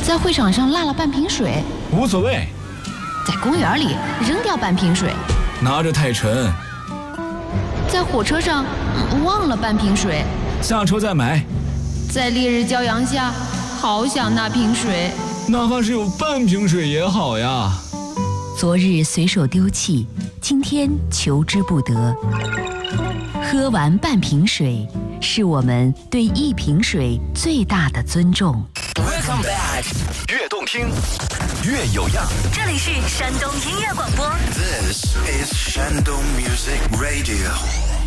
在会场上落了半瓶水， 无所谓。 在公园里扔掉半瓶水， 拿着太沉。 在火车上忘了半瓶水， 下车再买。 在烈日骄阳下，好想那瓶水， 哪怕是有半瓶水也好呀。 昨日随手丢弃，今天求之不得。喝完半瓶水，是我们对一瓶水最大的尊重。 Welcome back， 越动听，越有样。 这里是山东音乐广播。 This is 山东 Music Radio。